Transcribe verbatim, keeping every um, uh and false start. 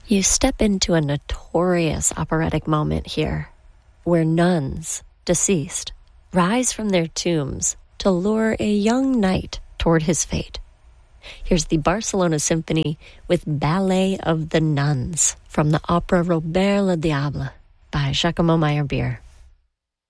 You step into a notorious operatic moment here, where nuns, deceased, rise from their tombs to lure a young knight toward his fate. Here's the Barcelona Symphony with Ballet of the Nuns from the opera Robert le Diable by Giacomo Meyerbeer.